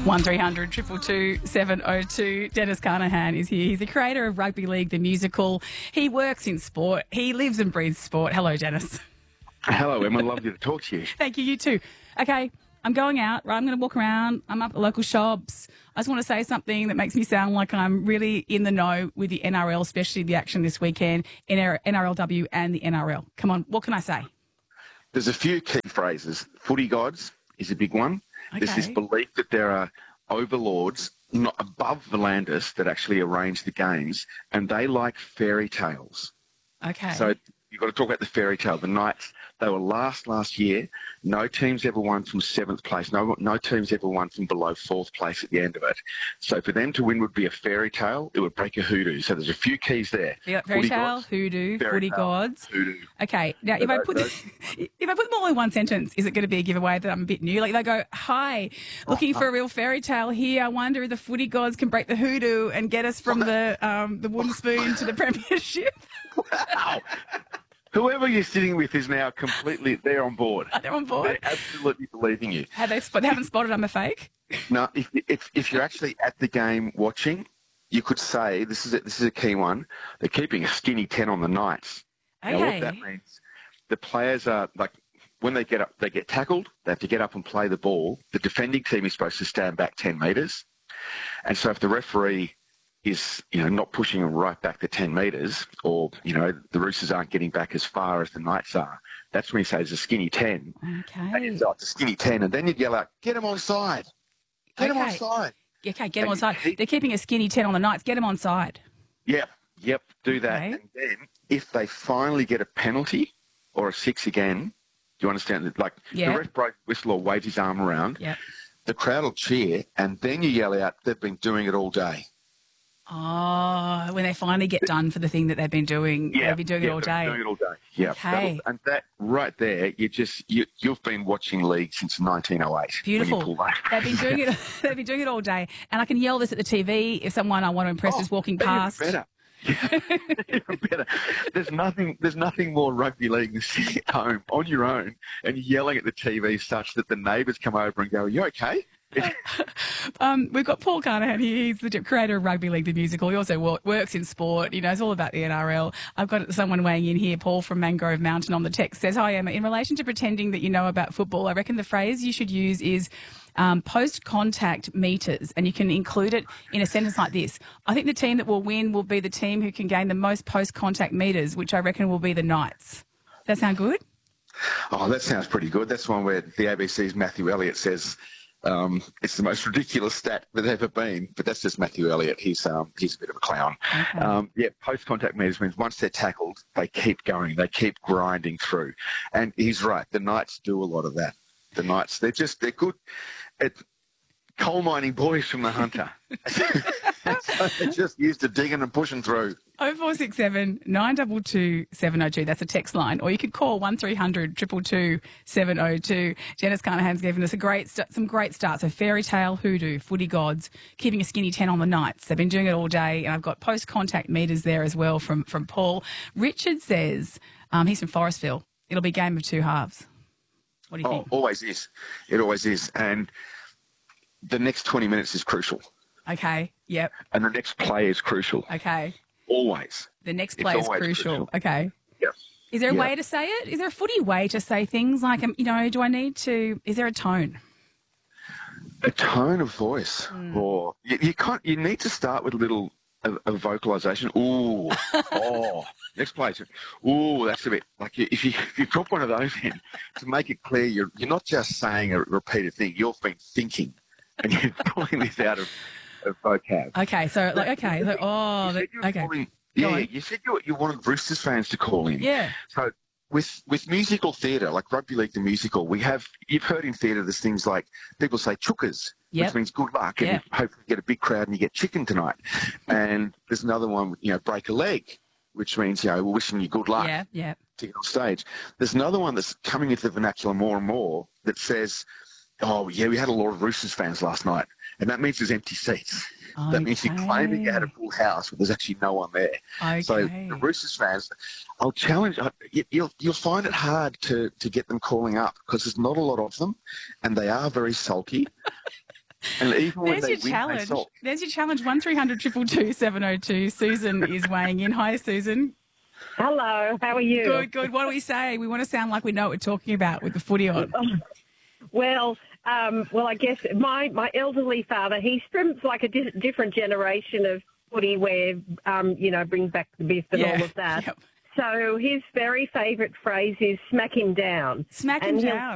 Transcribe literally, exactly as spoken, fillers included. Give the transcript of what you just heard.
one three hundred two two two seven oh two. Dennis Carnahan is here. He's the creator of Rugby League, the musical. He works in sport. He lives and breathes sport. Hello, Dennis. Hello, Emma. Lovely to talk to you. Thank you. You too. Okay, I'm going out. Right, I'm going to walk around. I'm up at local shops. I just want to say something that makes me sound like I'm really in the know with the N R L, especially the action this weekend, N R L W and the N R L. Come on, what can I say? There's a few key phrases. Footy gods is a big one. Okay. There's this belief that there are overlords not above the landers that actually arrange the games, and they like fairy tales. Okay. So you've got to talk about the fairy tale. The Knights, they were last last year. No teams ever won from seventh place. No no teams ever won from below fourth place at the end of it. So for them to win would be a fairy tale. It would break a hoodoo. So there's a few keys there. Yeah, fairy Footy tale, gods, hoodoo, fairy footy tale, gods. Hoodoo. Okay, now So if I those- put those- if I put them all in one sentence, is it going to be a giveaway that I'm a bit new? Like they go, "Hi, looking for a real fairy tale here. I wonder if the footy gods can break the hoodoo and get us from the um, the wooden spoon to the premiership." Wow. Whoever you're sitting with is now completely, they're on board. They're on board. They're absolutely believing you. Have they spot? They haven't spotted I'm a fake. No, if, if, if you're actually at the game watching, you could say, this is a, this is a key one, they're keeping a skinny ten on the Knights. Now, what Okay. that means, the players are, like, when they get up, they get tackled, they have to get up and play the ball. The defending team is supposed to stand back ten metres. And so if the referee is, you know, not pushing them right back to ten metres, or, you know, the Roosters aren't getting back as far as the Knights are, that's when he says a skinny ten. And Okay. you say, oh, it's a skinny ten, and then you'd yell out, get him on side. Get him on Okay. side. Okay, get them on And side. he- They're keeping a skinny ten on the Knights. Get them on side. Yep, yep, do that. Okay. And then if they finally get a penalty or a six again, do you understand that? Like, Yeah. the ref blows the whistle or waves his arm around, Yep. the crowd will cheer, and then you yell out, they've been doing it all day. Oh, when they finally get done for the thing that they've been doing, they've been doing yeah, it all they've been day. doing it all day. Yeah. Okay. that'll- And that right there, you just you, you've been watching league since nineteen oh eight. Beautiful. When you pull that. They've been doing it. They've been doing it all day, and I can yell this at the T V if someone I want to impress Oh, is walking even past. Better. Even better. There's nothing. There's nothing more rugby league than sitting at home on your own and yelling at the T V such that the neighbours come over and go, "Are you okay?" Um, we've got Paul Carnahan here. He's the creator of Rugby League, the musical. He also wo- works in sport. He knows all about the N R L. I've got someone weighing in here. Paul from Mangrove Mountain on the text says, "Hi, Emma. In relation to pretending that you know about football, I reckon the phrase you should use is um, post-contact meters, and you can include it in a sentence like this. I think the team that will win will be the team who can gain the most post-contact meters, which I reckon will be the Knights." Does that sound good? Oh, that sounds pretty good. That's one where the A B C's Matthew Elliott says um, it's the most ridiculous stat there's ever been, but that's just Matthew Elliott. He's um, he's a bit of a clown. Okay. Um, yeah, post-contact meters means once they're tackled, they keep going, they keep grinding through. And he's right, the Knights do a lot of that. The Knights, they're just, they're good at coal mining boys from the Hunter. So they're just used to digging and pushing through. oh four six seven, nine two two, seven oh two. That's a text line. Or you could call one three hundred two two two, seven oh two. Dennis Carnahan's given us a great st- some great starts. So fairy tale, hoodoo, footy gods, keeping a skinny ten on the Knights. They've been doing it all day. And I've got post-contact meters there as well from, from Paul. Richard says, um, he's from Forestville, it'll be game of two halves. What do you Oh, think? always is. It always is. And the next twenty minutes is crucial. Okay. Yep. And the next play is crucial. Okay. Always. The next It's play is always crucial. crucial. Okay. Yes. Is there a Yeah. way to say it? Is there a footy way to say things like, um, you know, do I need to, is there a tone? A tone of voice, Hmm. or you, you can't. You need to start with a little a, a vocalization. Ooh, oh, next place. Ooh, that's a bit like you- if you if you drop one of those in to make it clear, you're you're not just saying a repeated thing. You've been thinking, and you're pulling this out of, of vocab. Okay, so like, okay, so, oh, You the, said you were okay, calling- Go yeah, on. you said you, you wanted Roosters fans to call in. yeah, So with with musical theatre, like Rugby League the musical, we have, you've heard in theatre there's things like people say chookers, Yep. which means good luck, and Yep. you hopefully get a big crowd and you get chicken tonight. And there's another one, you know, break a leg, which means, you know, we're wishing you good luck yeah, yeah. to get on stage. There's another one that's coming into the vernacular more and more that says, oh, yeah, we had a lot of Roosters fans last night. And that means there's empty seats. That means you're claiming you had a full house, but there's actually no one there. Okay. So the Roosters fans, I'll challenge, you- you'll, you'll find it hard to, to get them calling up because there's not a lot of them and they are very sulky. And even when There's they your win, they challenge. sulk. There's your challenge. One three hundred two two two seven oh two. Susan is weighing in. Hi, Susan. Hello, how are you? Good, good. What do we say? We want to sound like we know what we're talking about with the footy on. Well, um, well, I guess my, my elderly father, he's from like a di- different generation of footy where, um, you know, brings back the biff and Yeah, all of that. yep. So his very favourite phrase is "smack him down." Smack him and he'll down.